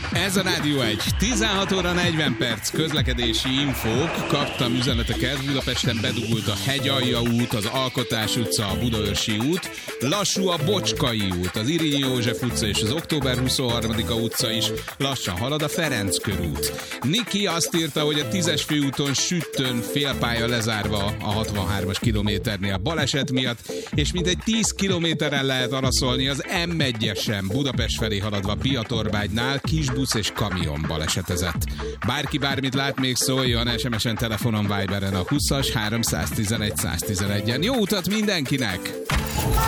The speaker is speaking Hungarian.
Ez a Rádió 1. 16 óra 40 perc közlekedési infók. Kaptam üzeneteket. Budapesten bedugult a Hegyalja út, az Alkotás utca, a Budaörsi út. Lassú a Bocskai út, az Irinyi József utca és az Október 23-a utca is. Lassan halad a Ferenc körút. Niki azt írta, hogy a 10-es főúton Süttön félpálya lezárva a 63-as kilométernél baleset miatt, és mintegy 10 kilométeren lehet araszolni az M1-esen Budapest felé haladva Piatorbánynál, kisbusz és kamion balesetezett. Bárki bármit lát, még szóljon SMS-en, telefonon, Viberen a 20-as 311 111-en. Jó utat mindenkinek!